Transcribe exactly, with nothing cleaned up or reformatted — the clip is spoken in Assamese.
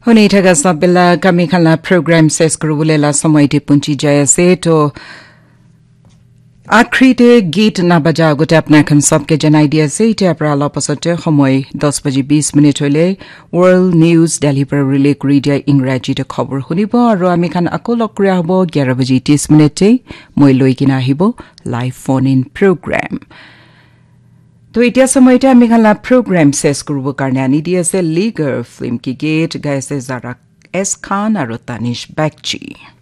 Honi thaga sabela kami khala program ses kurulela samay ti punchi jaya se to आखरीते गीत ना बजा गोटे अपना खन सबके जनाई दिया से इते अपरा लपसटे समय दस बजे बीस मिनिट होले वर्ल्ड न्यूज दिल्ली पर रिले करि दिया इंग्राजी ते खबर हुनिबो आरो आमी खान আকৌ লগ কৰি হবো এঘাৰ बजे ত্ৰিশ मिनिटे মই লৈ কিনা আহিবো লাইভ ফোন ইন প্रोग्राम तो इतिया সময়তে আমি খান प्रोग्राम সেস কৰিব কাৰণে আনি দিয়া আছে লিগাৰ ফিল্ম কি গীত গাইছে জাৰা এস খান আৰু তানিশ বাগচি